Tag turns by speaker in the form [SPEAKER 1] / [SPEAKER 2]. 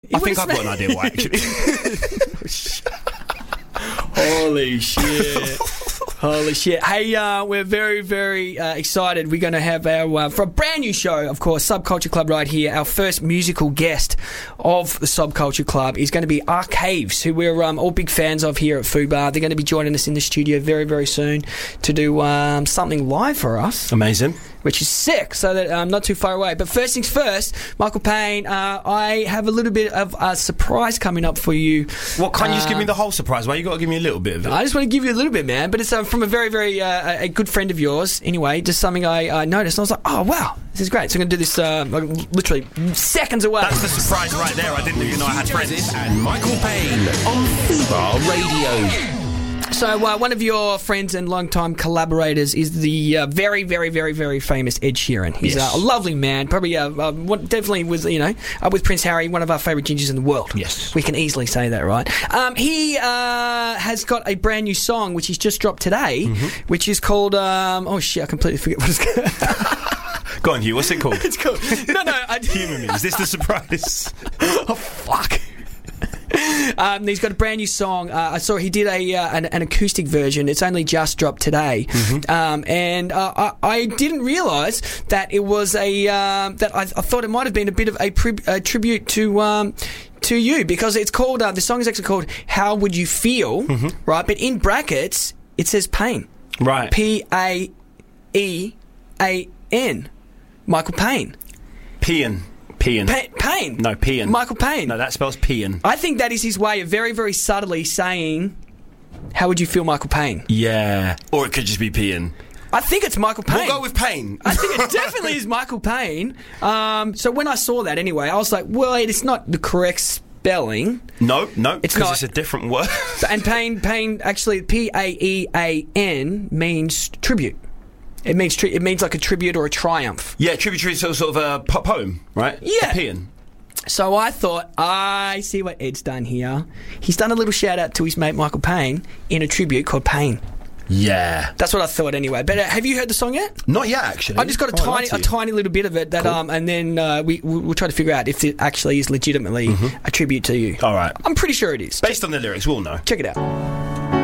[SPEAKER 1] I think I've got an idea why, actually.
[SPEAKER 2] Holy shit. Holy shit. Hey, we're very, very excited. We're going to have our, for a brand new show, of course, Subculture Club right here. Our first musical guest of the Subculture Club is going to be Arcaves, who we're all big fans of here at Fubar. They're going to be joining us in the studio very, very soon to do something live for us.
[SPEAKER 1] Amazing.
[SPEAKER 2] Which is sick, so that I'm not too far away. But first things first, Michael Payne, I have a little bit of a surprise coming up for you.
[SPEAKER 1] What, can't you just give me the whole surprise? Why you got to give me a little bit of it?
[SPEAKER 2] I just want to give you a little bit, man. But it's from a very, very a good friend of yours. Anyway, just something I noticed. And I was like, oh, wow, this is great. So I'm going to do this literally seconds away.
[SPEAKER 1] That's the surprise right there. I didn't even know I had friends.
[SPEAKER 3] And Michael Payne on Fubar Radio.
[SPEAKER 2] So one of your friends and longtime collaborators is the very, very, very, very famous Ed Sheeran. He's a lovely man, probably definitely with with Prince Harry, one of our favourite gingers in the world.
[SPEAKER 1] Yes,
[SPEAKER 2] we can easily say that, right? He has got a brand new song which he's just dropped today, which is called oh shit, I completely forget what it's called.
[SPEAKER 1] Go on, Hugh. What's it called?
[SPEAKER 2] It's called
[SPEAKER 1] Humour me. Is this the surprise?
[SPEAKER 2] Oh fuck. He's got a brand new song. I saw he did an acoustic version. It's only just dropped today, and I didn't realise that it was that I thought it might have been a bit of a tribute to you, because it's called the song is actually called "How Would You Feel," right? But in brackets it says Payne,
[SPEAKER 1] right?
[SPEAKER 2] Paean, Michael Payne.
[SPEAKER 1] Payne.
[SPEAKER 2] Payne.
[SPEAKER 1] No, Payne.
[SPEAKER 2] Michael Payne.
[SPEAKER 1] No, that spells Payne.
[SPEAKER 2] I think that is his way of very, very subtly saying, how would you feel, Michael Payne?
[SPEAKER 1] Yeah. Or it could just be Payne.
[SPEAKER 2] I think it's Michael Payne.
[SPEAKER 1] We'll go with Payne.
[SPEAKER 2] I think it definitely is Michael Payne. So when I saw that anyway, I was like, well, it's not the correct spelling.
[SPEAKER 1] No, because it's a different word.
[SPEAKER 2] And Payne actually, Paean means tribute. It means like a tribute or a triumph.
[SPEAKER 1] Yeah, tribute, sort of a poem, right?
[SPEAKER 2] Yeah.
[SPEAKER 1] A paean.
[SPEAKER 2] So I thought, I see what Ed's done here. He's done a little shout out to his mate Michael Payne in a tribute called Payne.
[SPEAKER 1] Yeah.
[SPEAKER 2] That's what I thought anyway. But have you heard the song yet?
[SPEAKER 1] Not yet, actually.
[SPEAKER 2] I just got a tiny little bit of it that, cool. And then we'll try to figure out if it actually is legitimately a tribute to you.
[SPEAKER 1] All right.
[SPEAKER 2] I'm pretty sure it is.
[SPEAKER 1] Based on the lyrics, we'll know.
[SPEAKER 2] Check it out.